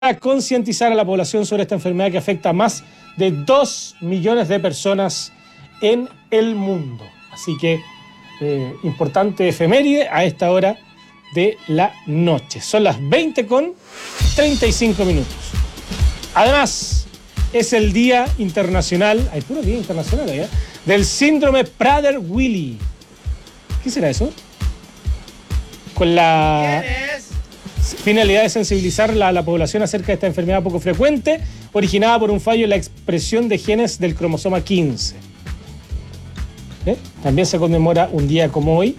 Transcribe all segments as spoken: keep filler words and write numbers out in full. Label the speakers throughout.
Speaker 1: a concientizar a la población sobre esta enfermedad que afecta a más de dos millones de personas en el mundo. Así que, eh, importante efeméride a esta hora de la noche. Son las veinte con treinta y cinco minutos. Además, es el Día Internacional, hay puro Día Internacional allá, del síndrome Prader-Willi. ¿Qué será eso? Con la finalidad de sensibilizar a la población acerca de esta enfermedad poco frecuente, originada por un fallo en la expresión de genes del cromosoma quince. ¿Eh? También se conmemora un día como hoy.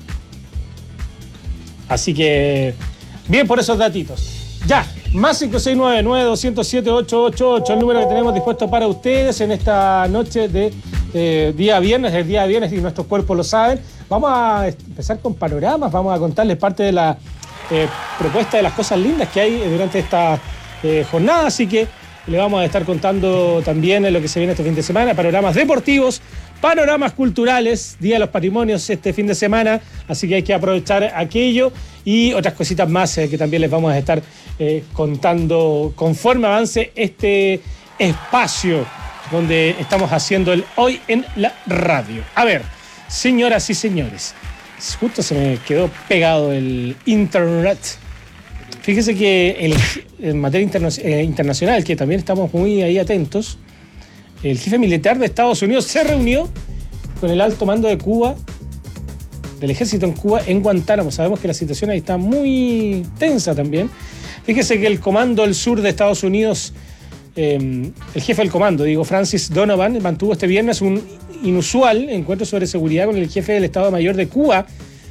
Speaker 1: Así que, bien por esos datitos. Ya, más cinco seis nueve, nueve dos cero siete, ocho ocho ocho, el número que tenemos dispuesto para ustedes en esta noche de eh, día viernes, el día viernes y nuestros cuerpos lo saben. Vamos a empezar con panoramas, vamos a contarles parte de la eh, propuesta de las cosas lindas que hay durante esta eh, jornada, así que le vamos a estar contando también en lo que se viene este fin de semana, panoramas deportivos, panoramas culturales, Día de los Patrimonios este fin de semana, así que hay que aprovechar aquello y otras cositas más eh, que también les vamos a estar eh, contando conforme avance este espacio donde estamos haciendo el Hoy en la Radio. A ver, señoras y señores, justo se me quedó pegado el internet. Fíjese que el, en materia interna, eh, internacional, que también estamos muy ahí atentos, el jefe militar de Estados Unidos se reunió con el alto mando de Cuba, del ejército en Cuba, en Guantánamo. Sabemos que la situación ahí está muy tensa también. Fíjese que el comando del sur de Estados Unidos, eh, el jefe del comando, digo, Francis Donovan, mantuvo este viernes un inusual encuentro sobre seguridad con el jefe del Estado Mayor de Cuba,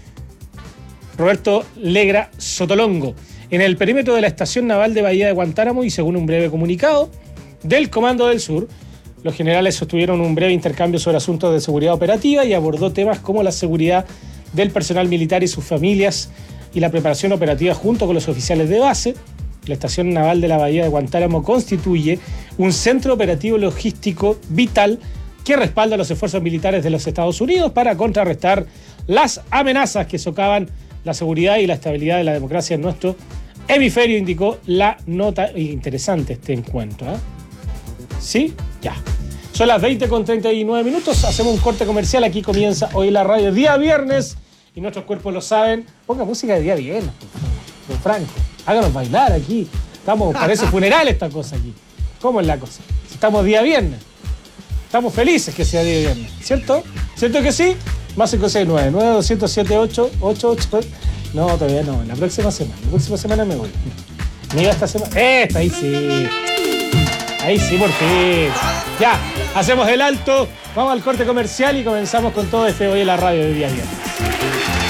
Speaker 1: Roberto Legra Sotolongo, en el perímetro de la estación naval de Bahía de Guantánamo, y según un breve comunicado del Comando del Sur, los generales sostuvieron un breve intercambio sobre asuntos de seguridad operativa y abordó temas como la seguridad del personal militar y sus familias y la preparación operativa junto con los oficiales de base. La estación naval de la Bahía de Guantánamo constituye un centro operativo logístico vital que respalda los esfuerzos militares de los Estados Unidos para contrarrestar las amenazas que socavan la seguridad y la estabilidad de la democracia en nuestro hemisferio, indicó la nota. Interesante este encuentro, ¿eh? ¿Sí? Ya. Son las veinte con treinta y nueve minutos, hacemos un corte comercial, aquí comienza Hoy la Radio, día viernes, y nuestros cuerpos lo saben. Ponga música de día viernes, don Franco, háganos bailar aquí. Estamos, parece funeral esta cosa aquí. ¿Cómo es la cosa? Estamos día viernes. Estamos felices que sea día viernes, ¿cierto? ¿Cierto que sí? Más cinco seis nueve, nueve dos cero siete, ocho ocho ocho. No, todavía no, la próxima semana. La próxima semana me voy. Me iba esta semana. Esta, ahí sí. Ahí sí, por fin. Ya, hacemos el alto, vamos al corte comercial y comenzamos con todo este Hoy en la Radio de día viernes.